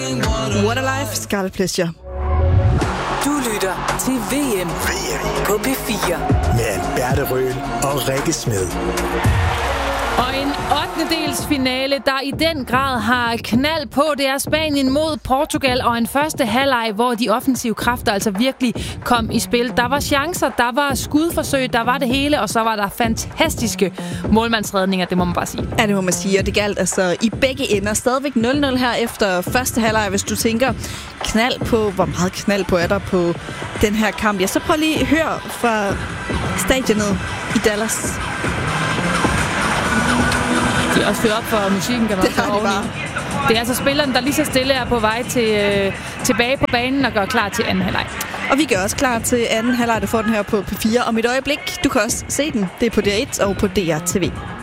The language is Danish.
What a Life, Scarlet Pleasure. Du lytter til VM på P4 med Alberte Røhl og Rikke Smed. Og en 8. finale, der i den grad har knald på, det er Spanien mod Portugal, og en første halvleg, hvor de offensive kræfter altså virkelig kom i spil. Der var chancer, der var skudforsøg, der var det hele, og så var der fantastiske målmandsredninger, det må man bare sige. Ja, det må man sige, og det galt altså i begge ender. Stadigvæk 0-0 her efter første halvleg, hvis du tænker knald på, hvor meget knald på er der på den her kamp. Ja, så prøv lige at høre fra stadionet i Dallas. De er også ført op for musikken, kan man det har de bare. Det er altså spilleren, der lige så stille er på vej tilbage på banen og gør klar til anden halvleg. Og vi gør også klar til anden halvleg, der får den her på P4 om et øjeblik. Du kan også se den. Det er på DR1 og på DR TV.